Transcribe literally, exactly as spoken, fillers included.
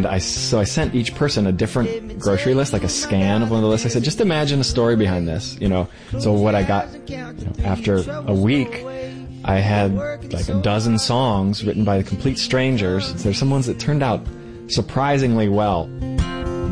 I, so I sent each person a different grocery list, like a scan of one of the lists. I said, just imagine a story behind this, you know. So what I got, you know, after a week, I had like a dozen songs written by complete strangers. There's some ones that turned out surprisingly well.